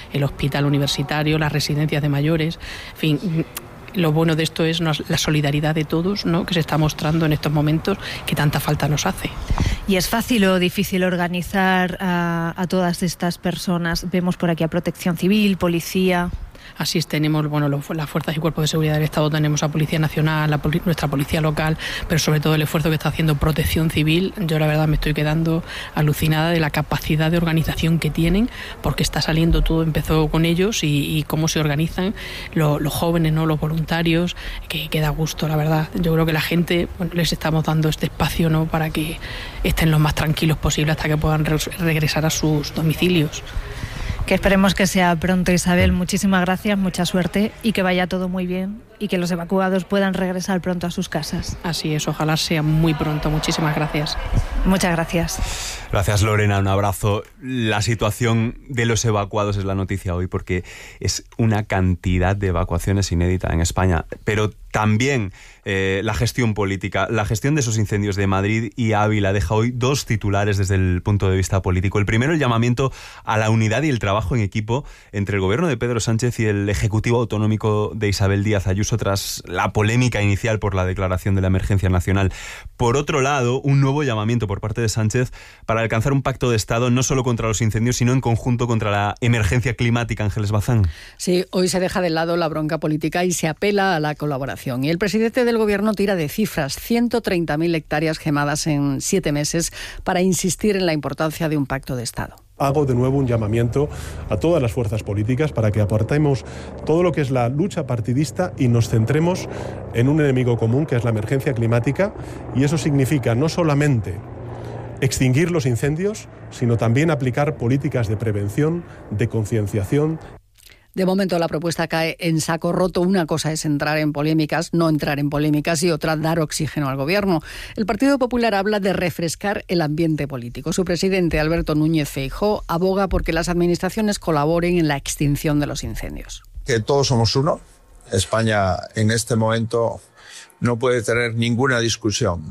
el hospital universitario, las residencias de mayores, en fin. Lo bueno de esto es la solidaridad de todos, ¿no?, que se está mostrando en estos momentos que tanta falta nos hace. ¿Y es fácil o difícil organizar a todas estas personas? Vemos por aquí a Protección Civil, policía. Así es, tenemos las fuerzas y cuerpos de seguridad del Estado, tenemos a Policía Nacional, nuestra policía local, pero sobre todo el esfuerzo que está haciendo Protección Civil. Yo la verdad me estoy quedando alucinada de la capacidad de organización que tienen, porque está saliendo todo, empezó con ellos y cómo se organizan los jóvenes, ¿no?, los voluntarios, que da gusto, la verdad. Yo creo que la gente, les estamos dando este espacio, ¿no?, para que estén lo más tranquilos posible hasta que puedan regresar a sus domicilios. Que esperemos que sea pronto, Isabel. Muchísimas gracias, mucha suerte y que vaya todo muy bien y que los evacuados puedan regresar pronto a sus casas. Así es, ojalá sea muy pronto. Muchísimas gracias. Muchas gracias. Gracias, Lorena, un abrazo. La situación de los evacuados es la noticia hoy porque es una cantidad de evacuaciones inédita en España, pero también la gestión política, la gestión de esos incendios de Madrid y Ávila deja hoy dos titulares desde el punto de vista político. El primero, el llamamiento a la unidad y el trabajo en equipo entre el gobierno de Pedro Sánchez y el Ejecutivo Autonómico de Isabel Díaz Ayuso tras la polémica inicial por la declaración de la emergencia nacional. Por otro lado, un nuevo llamamiento por parte de Sánchez para alcanzar un pacto de Estado no solo contra los incendios, sino en conjunto contra la emergencia climática. Ángeles Bazán. Sí, hoy se deja de lado la bronca política y se apela a la colaboración. Y el presidente del Gobierno tira de cifras: 130.000 hectáreas quemadas en 7 meses para insistir en la importancia de un pacto de Estado. Hago de nuevo un llamamiento a todas las fuerzas políticas para que apartemos todo lo que es la lucha partidista y nos centremos en un enemigo común, que es la emergencia climática, y eso significa no solamente extinguir los incendios, sino también aplicar políticas de prevención, de concienciación. De momento la propuesta cae en saco roto. Una cosa es entrar en polémicas, no entrar en polémicas, y otra dar oxígeno al Gobierno. El Partido Popular habla de refrescar el ambiente político. Su presidente, Alberto Núñez Feijóo, aboga porque las administraciones colaboren en la extinción de los incendios. Que todos somos uno. España en este momento no puede tener ninguna discusión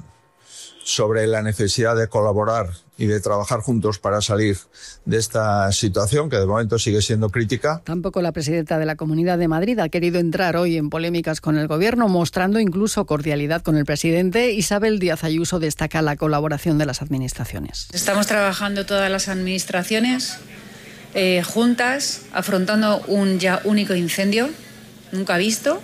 sobre la necesidad de colaborar y de trabajar juntos para salir de esta situación que de momento sigue siendo crítica. Tampoco la presidenta de la Comunidad de Madrid ha querido entrar hoy en polémicas con el Gobierno, mostrando incluso cordialidad con el presidente. Isabel Díaz Ayuso destaca la colaboración de las administraciones. Estamos trabajando todas las administraciones juntas, afrontando un ya único incendio, nunca visto.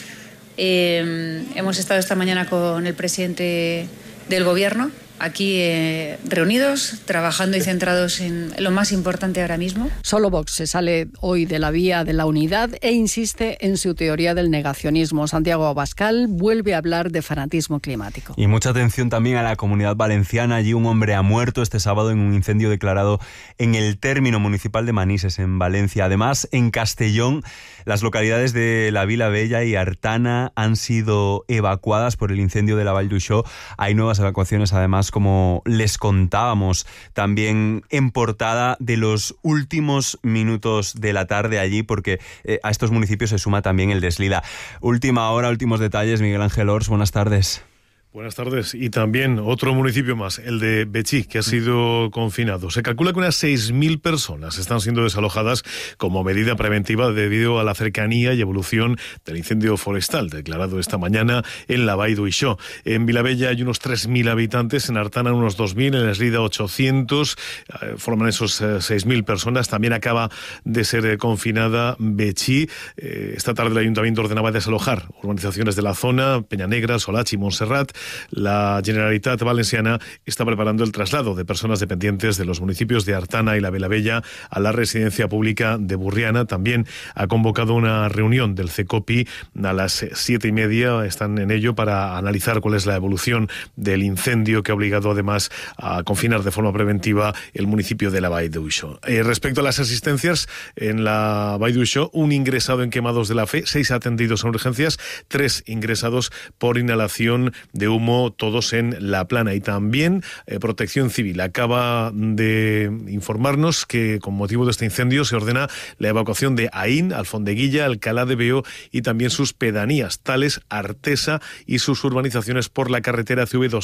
Hemos estado esta mañana con el presidente del Gobierno, aquí reunidos, trabajando y centrados en lo más importante ahora mismo. Solo Vox se sale hoy de la vía de la unidad e insiste en su teoría del negacionismo. Santiago Abascal vuelve a hablar de fanatismo climático. Y mucha atención también a la Comunidad Valenciana. Allí un hombre ha muerto este sábado en un incendio declarado en el término municipal de Manises, en Valencia. Además, en Castellón, las localidades de la Vila Bella y Artana han sido evacuadas por el incendio de la Vall d'Uixó. Hay nuevas evacuaciones, además, como les contábamos también en portada, de los últimos minutos de la tarde allí, porque a estos municipios se suma también el Deslida. Última hora, últimos detalles. Miguel Ángel Ors, buenas tardes. Buenas tardes. Y también otro municipio más, el de Betxí, que ha sido confinado. Se calcula que unas 6.000 personas están siendo desalojadas como medida preventiva debido a la cercanía y evolución del incendio forestal declarado esta mañana en la Vall d'Uixó. En Vilabella hay unos 3.000 habitantes, en Artana unos 2.000, en Eslida 800. Forman esos 6.000 personas. También acaba de ser confinada Betxí. Esta tarde el Ayuntamiento ordenaba desalojar urbanizaciones de la zona, Peñanegra, Solachi, Montserrat. La Generalitat Valenciana está preparando el traslado de personas dependientes de los municipios de Artana y la Vilabella a la residencia pública de Burriana. También ha convocado una reunión del CECOPI a las 7:30. Están en ello para analizar cuál es la evolución del incendio que ha obligado además a confinar de forma preventiva el municipio de la Vall d'Uixó. Respecto a las asistencias en la Vall d'Uixó, un ingresado en quemados de la fe, 6 atendidos en urgencias, 3 ingresados por inhalación de de humo, todos en La Plana. Y también Protección Civil acaba de informarnos que con motivo de este incendio se ordena la evacuación de Aín, Alfondeguilla, Alcalá de Veo y también sus pedanías, tales Artesa y sus urbanizaciones por la carretera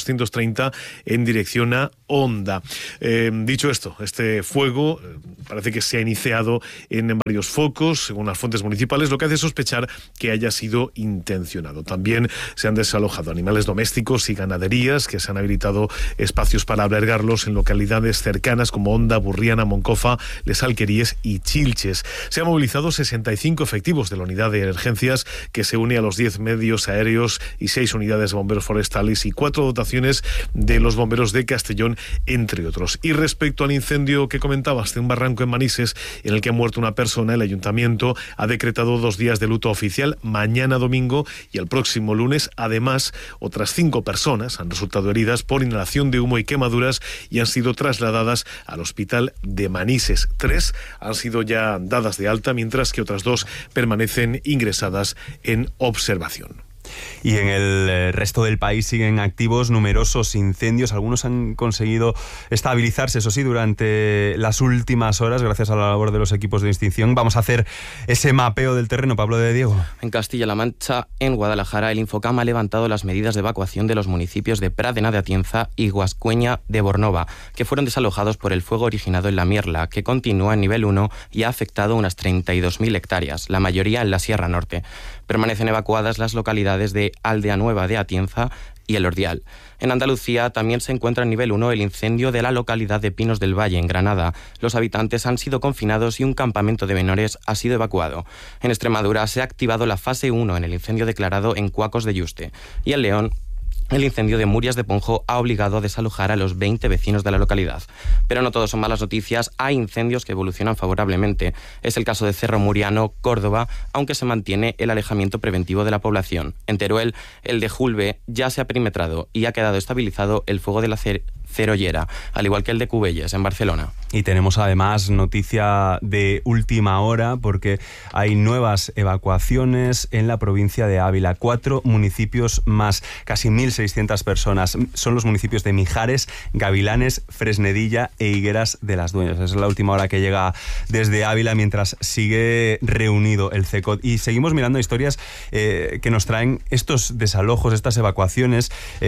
CV230 en dirección a Onda. Dicho esto, este fuego parece que se ha iniciado en varios focos, según las fuentes municipales, lo que hace sospechar que haya sido intencionado. También se han desalojado animales domésticos y ganaderías, que se han habilitado espacios para albergarlos en localidades cercanas como Onda, Burriana, Moncofa, Les Alqueríes y Chilches. Se han movilizado 65 efectivos de la unidad de emergencias, que se une a los 10 medios aéreos y 6 unidades de bomberos forestales y 4 dotaciones de los bomberos de Castellón, entre otros. Y respecto al incendio que comentabas de un barranco en Manises, en el que ha muerto una persona, el ayuntamiento ha decretado 2 días de luto oficial, mañana domingo y el próximo lunes. Además, otras 5 personas han resultado heridas por inhalación de humo y quemaduras y han sido trasladadas al hospital de Manises. 3 han sido ya dadas de alta, mientras que otras 2 permanecen ingresadas en observación. Y en el resto del país siguen activos numerosos incendios. Algunos han conseguido estabilizarse, eso sí, durante las últimas horas, gracias a la labor de los equipos de extinción. Vamos a hacer ese mapeo del terreno, Pablo de Diego. En Castilla-La Mancha, en Guadalajara, el Infocam ha levantado las medidas de evacuación de los municipios de Pradena de Atienza y Guascueña de Bornova, que fueron desalojados por el fuego originado en la Mierla, que continúa en nivel 1 y ha afectado unas 32.000 hectáreas, la mayoría en la Sierra Norte. Permanecen evacuadas las localidades de Aldea Nueva de Atienza y El Ordial. En Andalucía también se encuentra en nivel 1 el incendio de la localidad de Pinos del Valle, en Granada. Los habitantes han sido confinados y un campamento de menores ha sido evacuado. En Extremadura se ha activado la fase 1 en el incendio declarado en Cuacos de Yuste. Y en León, el incendio de Murias de Ponjo ha obligado a desalojar a los 20 vecinos de la localidad. Pero no todo son malas noticias, hay incendios que evolucionan favorablemente. Es el caso de Cerro Muriano, Córdoba, aunque se mantiene el alejamiento preventivo de la población. En Teruel, el de Julbe ya se ha perimetrado y ha quedado estabilizado el fuego de la Cerollera, al igual que el de Cubelles, en Barcelona. Y tenemos además noticia de última hora, porque hay nuevas evacuaciones en la provincia de Ávila. 4 municipios más, casi 1.600 personas. Son los municipios de Mijares, Gavilanes, Fresnedilla e Higueras de las Dueñas. Es la última hora que llega desde Ávila, mientras sigue reunido el CECOT. Y seguimos mirando historias que nos traen estos desalojos, estas evacuaciones.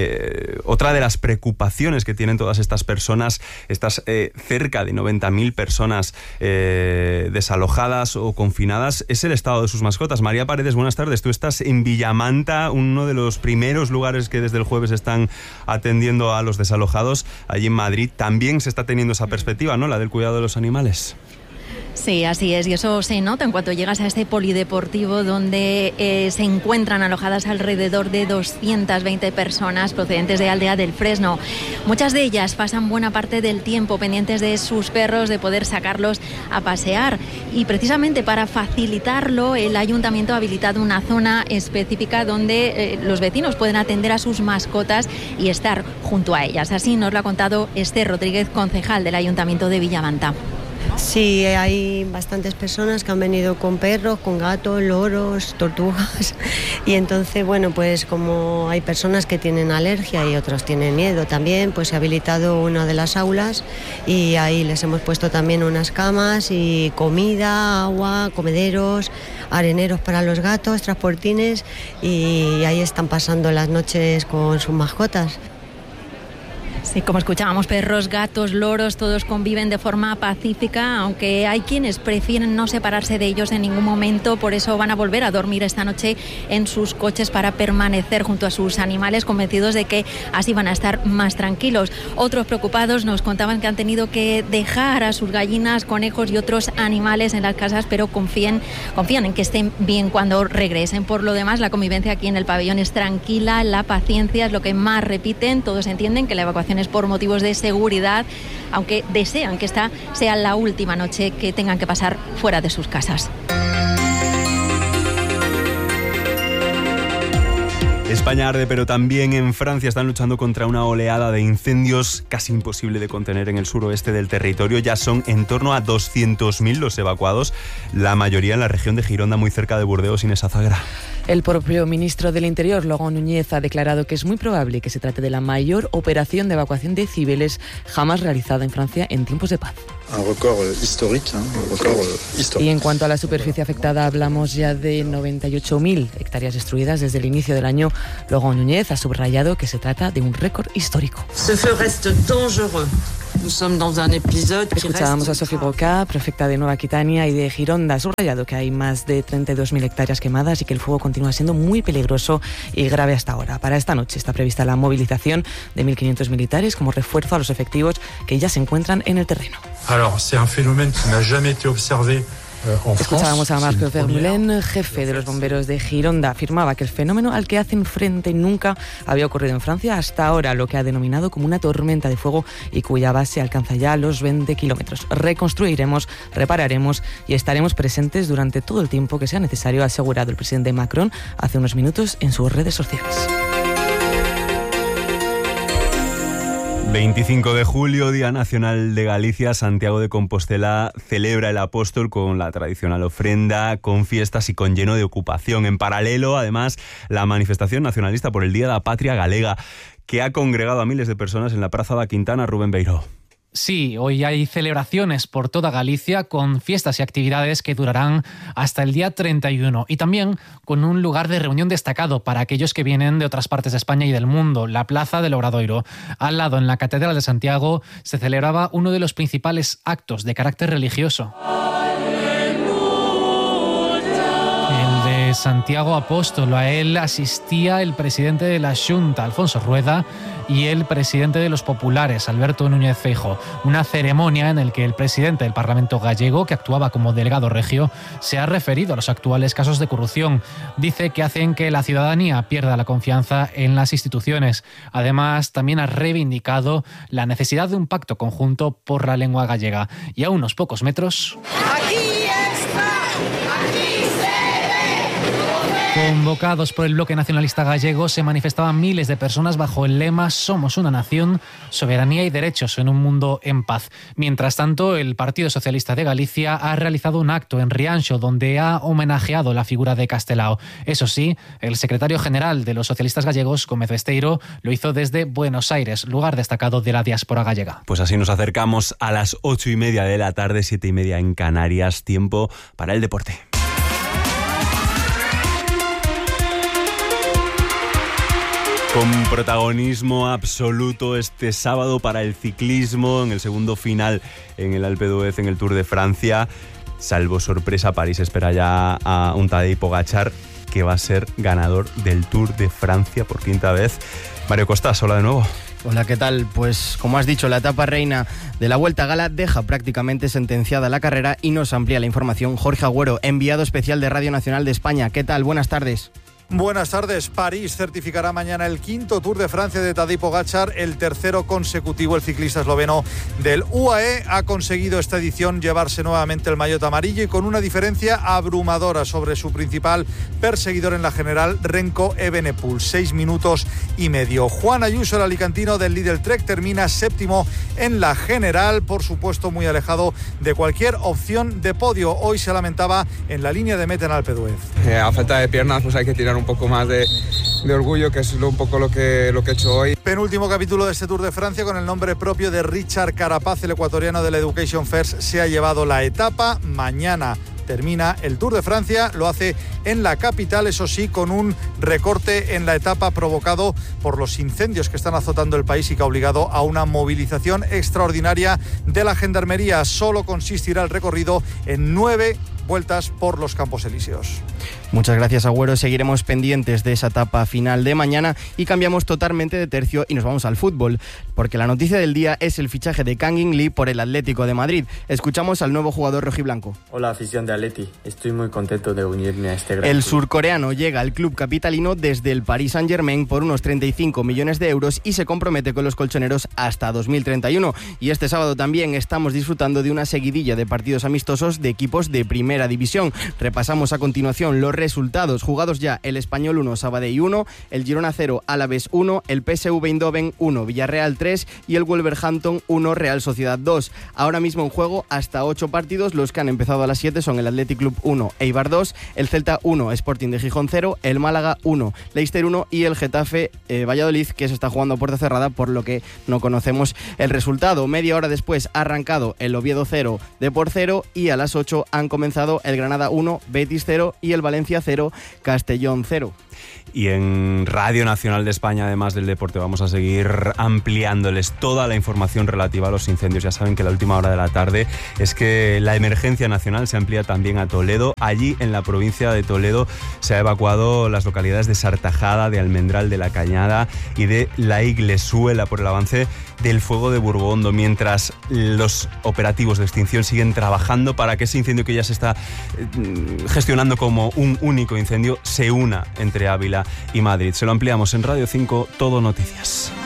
Otra de las preocupaciones que tienen todas estas personas, estas cerca de 90.000 personas desalojadas o confinadas, es el estado de sus mascotas. María Paredes, buenas tardes. Tú estás en Villamanta, uno de los primeros lugares que desde el jueves están atendiendo a los desalojados. Allí en Madrid también se está teniendo esa perspectiva, ¿no?, la del cuidado de los animales. Sí, así es, y eso se nota en cuanto llegas a este polideportivo donde se encuentran alojadas alrededor de 220 personas procedentes de Aldea del Fresno. Muchas de ellas pasan buena parte del tiempo pendientes de sus perros, de poder sacarlos a pasear, y precisamente para facilitarlo el ayuntamiento ha habilitado una zona específica donde los vecinos pueden atender a sus mascotas y estar junto a ellas. Así nos lo ha contado Esther Rodríguez, concejal del ayuntamiento de Villamanta. Sí, hay bastantes personas que han venido con perros, con gatos, loros, tortugas, y entonces, bueno, pues como hay personas que tienen alergia y otros tienen miedo también, pues se ha habilitado una de las aulas y ahí les hemos puesto también unas camas y comida, agua, comederos, areneros para los gatos, transportines, y ahí están pasando las noches con sus mascotas. Sí, como escuchábamos, perros, gatos, loros, todos conviven de forma pacífica, aunque hay quienes prefieren no separarse de ellos en ningún momento, por eso van a volver a dormir esta noche en sus coches para permanecer junto a sus animales, convencidos de que así van a estar más tranquilos. Otros preocupados nos contaban que han tenido que dejar a sus gallinas, conejos y otros animales en las casas, pero confían en que estén bien cuando regresen. Por lo demás, la convivencia aquí en el pabellón es tranquila, la paciencia es lo que más repiten, todos entienden que la evacuación es por motivos de seguridad, aunque desean que esta sea la última noche que tengan que pasar fuera de sus casas. España arde, pero también en Francia están luchando contra una oleada de incendios casi imposible de contener en el suroeste del territorio. Ya son en torno a 200.000 los evacuados, la mayoría en la región de Gironda, muy cerca de Burdeos. Inés Azagra. El propio ministro del Interior, Laurent Núñez, ha declarado que es muy probable que se trate de la mayor operación de evacuación de civiles jamás realizada en Francia en tiempos de paz. Un récord histórico, Y en cuanto a la superficie afectada, hablamos ya de 98.000 hectáreas destruidas desde el inicio del año. Laurent Núñez ha subrayado que se trata de un récord histórico. Escuchábamos a Sophie Broca, prefecta de Nueva Aquitania y de Gironda. Ha subrayado que hay más de 32.000 hectáreas quemadas y que el fuego continúa siendo muy peligroso y grave hasta ahora. Para esta noche está prevista la movilización de 1.500 militares como refuerzo a los efectivos que ya se encuentran en el terreno. Escuchábamos a Marc Vermeulen, jefe de los bomberos de Gironda. Afirmaba que el fenómeno al que hacen frente nunca había ocurrido en Francia hasta ahora, lo que ha denominado como una tormenta de fuego y cuya base alcanza ya los 20 kilómetros. Reconstruiremos, repararemos y estaremos presentes durante todo el tiempo que sea necesario, ha asegurado el presidente Macron hace unos minutos en sus redes sociales. 25 de julio, Día Nacional de Galicia. Santiago de Compostela celebra el Apóstol con la tradicional ofrenda, con fiestas y con lleno de ocupación. En paralelo, además, la manifestación nacionalista por el Día de la Patria Galega, que ha congregado a miles de personas en la Praza da Quintana. Rubén Beiró. Sí, hoy hay celebraciones por toda Galicia con fiestas y actividades que durarán hasta el día 31 y también con un lugar de reunión destacado para aquellos que vienen de otras partes de España y del mundo, la Plaza del Obradoiro. Al lado, en la Catedral de Santiago, se celebraba uno de los principales actos de carácter religioso. Santiago Apóstolo. A él asistía el presidente de la Xunta, Alfonso Rueda, y el presidente de los populares, Alberto Núñez Feijóo. Una ceremonia en la que el presidente del Parlamento gallego, que actuaba como delegado regio, se ha referido a los actuales casos de corrupción. Dice que hacen que la ciudadanía pierda la confianza en las instituciones. Además, también ha reivindicado la necesidad de un pacto conjunto por la lengua gallega. Y a unos pocos metros... Convocados por el Bloque Nacionalista Gallego, se manifestaban miles de personas bajo el lema «Somos una nación, soberanía y derechos en un mundo en paz». Mientras tanto, el Partido Socialista de Galicia ha realizado un acto en Rianxo donde ha homenajeado la figura de Castelao. Eso sí, el secretario general de los socialistas gallegos, Gómez Besteiro, lo hizo desde Buenos Aires, lugar destacado de la diáspora gallega. Pues así nos acercamos a las 8:30 de la tarde, 7:30 en Canarias. Tiempo para el deporte. Con protagonismo absoluto este sábado para el ciclismo, en el segundo final en el Alpe d'Huez, en el Tour de Francia. Salvo sorpresa, París espera ya a un Tadej Pogačar, que va a ser ganador del Tour de Francia por quinta vez. Mario Costas, hola de nuevo. Hola, ¿qué tal? Pues como has dicho, la etapa reina de la Vuelta a Gala deja prácticamente sentenciada la carrera y nos amplía la información Jorge Agüero, enviado especial de Radio Nacional de España. ¿Qué tal? Buenas tardes. Buenas tardes. París certificará mañana el quinto Tour de Francia de Tadej Pogačar, el tercero consecutivo. El ciclista esloveno del UAE ha conseguido esta edición llevarse nuevamente el maillot amarillo y con una diferencia abrumadora sobre su principal perseguidor en la general, Remco Evenepoel, 6 minutos y medio. Juan Ayuso, el alicantino del Lidl Trek, termina séptimo en la general, por supuesto muy alejado de cualquier opción de podio. Hoy se lamentaba en la línea de meta en Alpe d'Huez. A falta de piernas, pues hay que tirar un poco más de orgullo, que es un poco lo que he hecho hoy. Penúltimo capítulo de este Tour de Francia con el nombre propio de Richard Carapaz, el ecuatoriano de la Education First, se ha llevado la etapa. Mañana termina el Tour de Francia, lo hace en la capital, eso sí, con un recorte en la etapa provocado por los incendios que están azotando el país y que ha obligado a una movilización extraordinaria de la Gendarmería. Solo consistirá el recorrido en 9 vueltas por los Campos Elíseos. Muchas gracias, Agüero. Seguiremos pendientes de esa etapa final de mañana y cambiamos totalmente de tercio y nos vamos al fútbol, porque la noticia del día es el fichaje de Kang In-lee por el Atlético de Madrid. Escuchamos al nuevo jugador rojiblanco. Hola, afición de Atleti. Estoy muy contento de unirme a este gran El club. surcoreano llega al club capitalino desde el Paris Saint-Germain por unos 35 millones de euros y se compromete con los colchoneros hasta 2031. Y este sábado también estamos disfrutando de una seguidilla de partidos amistosos de equipos de primera división. Repasamos a continuación los resultados. Jugados ya: el Español 1, Sabadell 1, el Girona 0, Alavés 1, el PSV Eindhoven 1, Villarreal 3 y el Wolverhampton 1, Real Sociedad 2. Ahora mismo en juego hasta 8 partidos. Los que han empezado a las 7 son el Athletic Club 1, Eibar 2, el Celta 1, Sporting de Gijón 0, el Málaga 1, Leicester 1 y el Getafe Valladolid, que se está jugando a puerta cerrada, por lo que no conocemos el resultado. Media hora después ha arrancado el Oviedo 0, Depor 0 y a las 8 han comenzado el Granada 1, Betis 0 y el Valencia 0, Castellón 0. Y en Radio Nacional de España, además del deporte, vamos a seguir ampliándoles toda la información relativa a los incendios. Ya saben que la última hora de la tarde es que la emergencia nacional se amplía también a Toledo. Allí, en la provincia de Toledo, se ha evacuado las localidades de Sartajada, de Almendral de la Cañada y de La Iglesuela por el avance del fuego de Burgondo, mientras los operativos de extinción siguen trabajando para que ese incendio que ya se está gestionando como un único incendio se una entre Ávila y Madrid. Se lo ampliamos en Radio 5, Todo Noticias.